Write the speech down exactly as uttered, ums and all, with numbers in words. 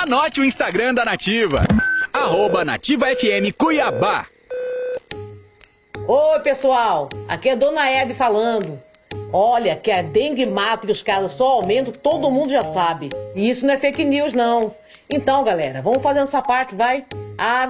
Anote o Instagram da Nativa. Arroba Nativa F M Cuiabá. Oi, pessoal. Aqui é Dona Hebe falando. Olha, que a dengue mata e os casos só aumentam, todo mundo já sabe. E isso não é fake news, não. Então, galera, vamos fazer nossa parte, vai? Ah,